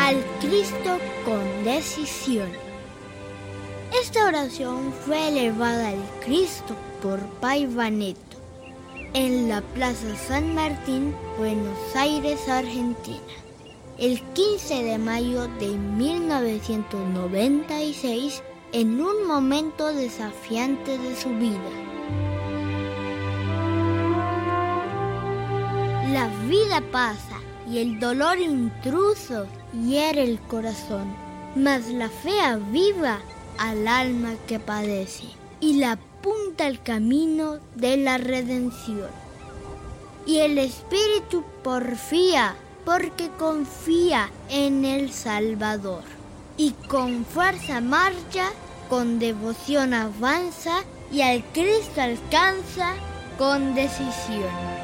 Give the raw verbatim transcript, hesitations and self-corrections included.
al Cristo con decisión. Esta oración fue elevada al Cristo por Pai Vaneto en la Plaza San Martín, Buenos Aires, Argentina, el quince de mayo de mil novecientos noventa y seis, en un momento desafiante de su vida. La vida pasa y el dolor intruso hiere el corazón, mas la fe aviva al alma que padece y la apunta al camino de la redención. Y el espíritu porfía porque confía en el Salvador, y con fuerza marcha, con devoción avanza y al Cristo alcanza con decisión.